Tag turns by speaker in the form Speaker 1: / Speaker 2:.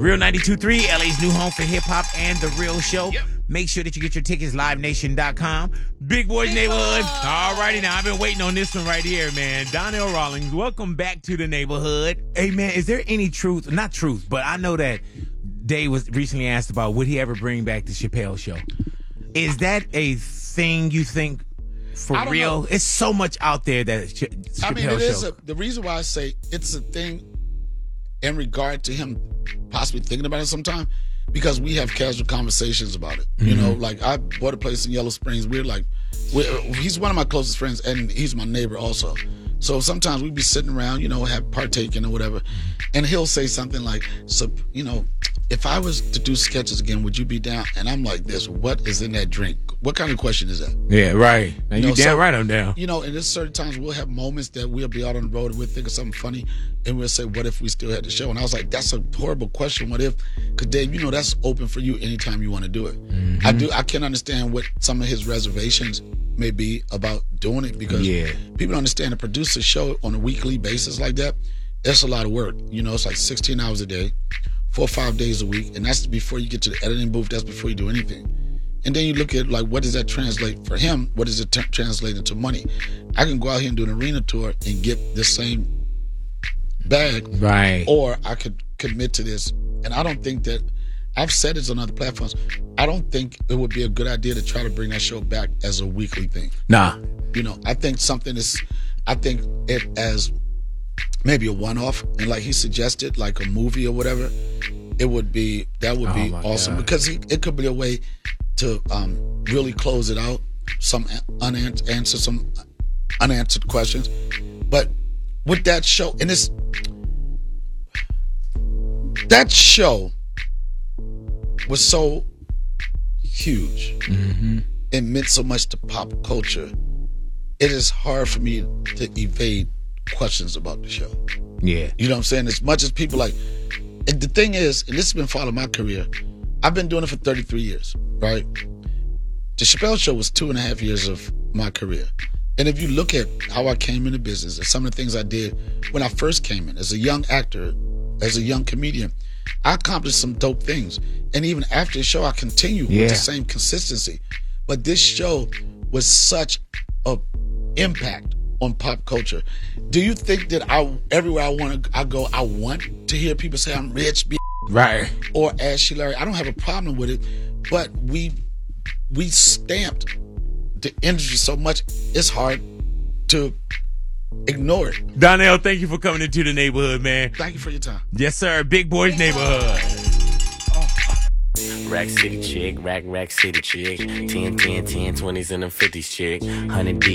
Speaker 1: Real 92.3, LA's new home for hip-hop and The Real Show. Yep. Make sure that you get your tickets, livenation.com. Big Boys Neighborhood. All righty now, I've been waiting on this one right here, man. Donnell Rawlings, welcome back to the neighborhood. Hey, man, is there any truth? Not truth, but I know that Dave was recently asked about would he ever bring back the Chappelle Show. Is that a thing you think for real? Know. It's so much out there that Chappelle
Speaker 2: I mean, it is
Speaker 1: Show.
Speaker 2: the reason why I say it's a thing in regard to him possibly thinking about it sometime, because we have casual conversations about it. You know, like I bought a place in Yellow Springs. He's one of my closest friends, and he's my neighbor also. So sometimes we'd be sitting around, partaking or whatever, and he'll say something like, so, if I was to do sketches again, would you be down? And I'm like this, what is in that drink? What kind of question is that?
Speaker 1: Yeah, right. And you damn right I'm down.
Speaker 2: And there's certain times we'll have moments that we'll be out on the road and we'll think of something funny, and we'll say, what if we still had the show? And I was like, that's a horrible question, what if? Because Dave, that's open for you anytime you want to do it. I can understand what some of his reservations may be about doing it, because people understand to produce a show on a weekly basis like that, that's a lot of work. It's like 16 hours a day, 4 or 5 days a week, and that's before you get to the editing booth, that's before you do anything. And then you look at, like, what does that translate for him? What does it translate into money? I can go out here and do an arena tour and get the same bag.
Speaker 1: Right.
Speaker 2: Or I could commit to this. And I don't think that, I've said this on other platforms, I don't think it would be a good idea to try to bring that show back as a weekly thing.
Speaker 1: Nah.
Speaker 2: I think I think it as maybe a one-off. And like he suggested, like a movie or whatever, that would be awesome. God. Because it could be a way to really close it out, answer some unanswered questions. But with that show, and that show was so huge. It meant so much to pop culture. It is hard for me to evade questions about the show.
Speaker 1: Yeah.
Speaker 2: You know what I'm saying? As much as people like, and the thing is, and this has been following my career, I've been doing it for 33 years, right? The Chappelle Show was 2.5 years of my career. And if you look at how I came into business and some of the things I did when I first came in as a young actor, as a young comedian, I accomplished some dope things. And even after the show, I continue with the same consistency. But this show was such an impact on pop culture. Do you think that everywhere I go, I want to hear people say I'm rich,
Speaker 1: right,
Speaker 2: or Ashy Larry? I don't have a problem with it, but we stamped the industry so much, it's hard to ignore it.
Speaker 1: Donnell, thank you for coming into the neighborhood, man.
Speaker 2: Thank you for your time.
Speaker 1: Yes, sir. Big Boys Neighborhood.
Speaker 3: Rack City chick, rack city chick, 10, 20s and them 50s chick, 100 deep.